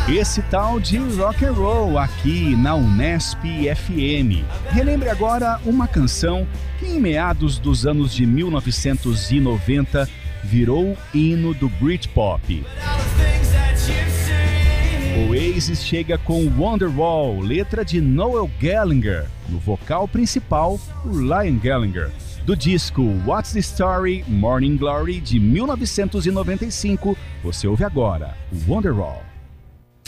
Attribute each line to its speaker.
Speaker 1: Esse tal de rock and roll aqui na Unesp FM. Relembre agora uma canção que em meados dos anos de 1990 virou hino do Britpop. O Oasis chega com Wonderwall, letra de Noel Gallagher, no vocal principal, o Liam Gallagher, do disco What's the Story, Morning Glory, de 1995. Você ouve agora o Wonderwall.